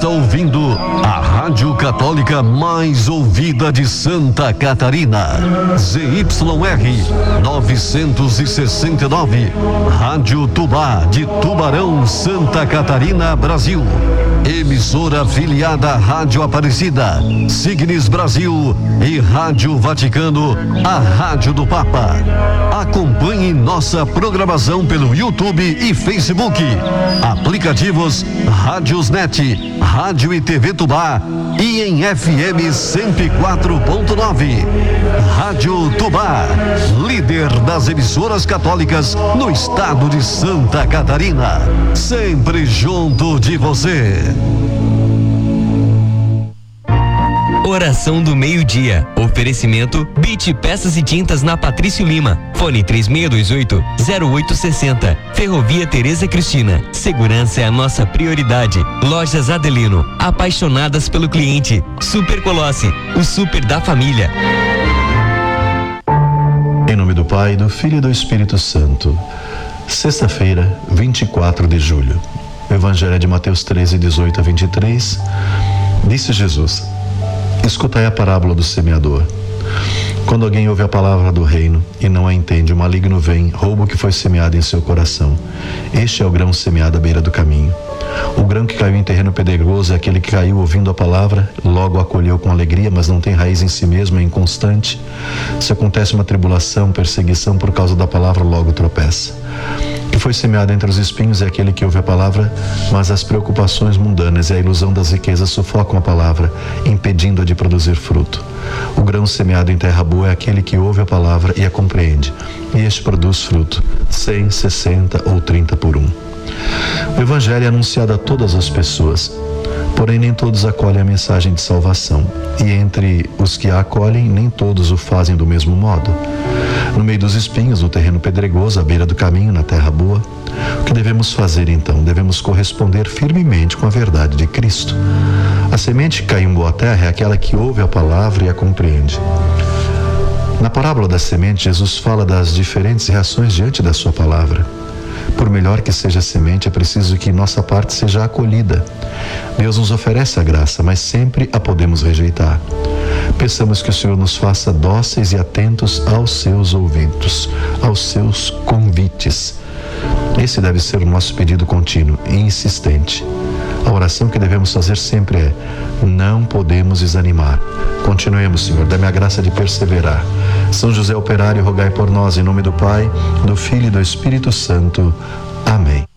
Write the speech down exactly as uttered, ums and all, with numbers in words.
está ouvindo a Rádio Católica mais ouvida de Santa Catarina. Z Y R novecentos e sessenta e nove. Rádio Tubá de Tubarão, Santa Catarina, Brasil. Emissora afiliada à Rádio Aparecida, Signes Brasil e Rádio Vaticano, a Rádio do Papa. Acompanhe nossa programação pelo YouTube e Facebook. Aplicativos Rádiosnet, Rádio e T V Tubá e em F M cento e quatro ponto nove. Rádio Tubá, líder das emissoras católicas no estado de Santa Catarina. Sempre junto de você. Oração do meio-dia. Oferecimento Bit Peças e Tintas na Patrício Lima. Fone três seis dois oito, zero oito seis zero. Ferrovia Tereza Cristina. Segurança é a nossa prioridade. Lojas Adelino. Apaixonadas pelo cliente. Super Colosse. O super da família. Em nome do Pai, do Filho e do Espírito Santo. Sexta-feira, vinte e quatro de julho. O Evangelho é de Mateus treze, dezoito a vinte e três. Disse Jesus: escutai a parábola do semeador. Quando alguém ouve a palavra do reino e não a entende, o maligno vem, rouba o que foi semeado em seu coração. Este é o grão semeado à beira do caminho. O grão que caiu em terreno pedregoso é aquele que caiu ouvindo a palavra, logo a acolheu com alegria, mas não tem raiz em si mesmo, é inconstante. Se acontece uma tribulação, perseguição por causa da palavra, logo tropeça. O que foi semeado entre os espinhos é aquele que ouve a palavra, mas as preocupações mundanas e a ilusão das riquezas sufocam a palavra, impedindo-a de produzir fruto. O grão semeado em terra boa é aquele que ouve a palavra e a compreende, e este produz fruto, cem, sessenta ou trinta por um. O Evangelho é anunciado a todas as pessoas, porém nem todos acolhem a mensagem de salvação, e entre os que a acolhem, nem todos o fazem do mesmo modo. No meio dos espinhos, no terreno pedregoso, à beira do caminho, na terra boa, o que devemos fazer então? Devemos corresponder firmemente com a verdade de Cristo. A semente que cai em boa terra é aquela que ouve a palavra e a compreende. Na parábola da semente, Jesus fala das diferentes reações diante da sua palavra. Por melhor que seja a semente, é preciso que nossa parte seja acolhida. Deus nos oferece a graça, mas sempre a podemos rejeitar. Peçamos que o Senhor nos faça dóceis e atentos aos seus ouvidos, aos seus convites. Esse deve ser o nosso pedido contínuo e insistente. A oração que devemos fazer sempre é: não podemos desanimar. Continuemos, Senhor, dá-me a graça de perseverar. São José Operário, rogai por nós, em nome do Pai, do Filho e do Espírito Santo. Amém.